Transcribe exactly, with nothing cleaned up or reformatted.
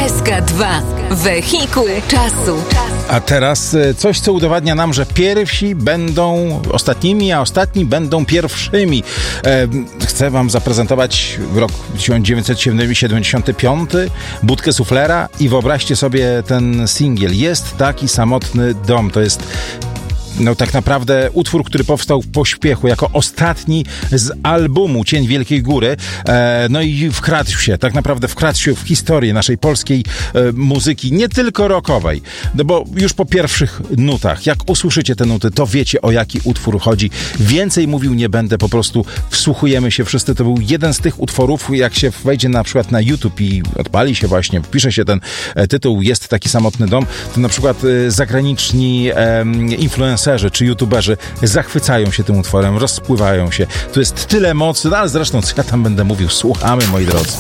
S K dwa. Wehikuł czasu. A teraz coś, co udowadnia nam, że pierwsi będą ostatnimi, a ostatni będą pierwszymi. E, chcę wam zaprezentować rok tysiąc dziewięćset siedemdziesiąty piąty, Budkę Suflera i wyobraźcie sobie ten singiel. Jest taki samotny dom. To jest no tak naprawdę utwór, który powstał w pośpiechu, jako ostatni z albumu Cień Wielkiej Góry. E, no i wkradł się, tak naprawdę wkradł się w historię naszej polskiej e, muzyki, nie tylko rockowej. No bo już po pierwszych nutach, jak usłyszycie te nuty, to wiecie, o jaki utwór chodzi. Więcej mówił nie będę, po prostu wsłuchujemy się wszyscy. To był jeden z tych utworów, jak się wejdzie na przykład na YouTube i odpali się właśnie, wpisze się ten e, tytuł Jest taki samotny dom, to na przykład e, zagraniczni e, influencerzy czy youtuberzy zachwycają się tym utworem, rozpływają się. Tu jest tyle mocy, no ale zresztą co ja tam będę mówił, słuchamy, moi drodzy.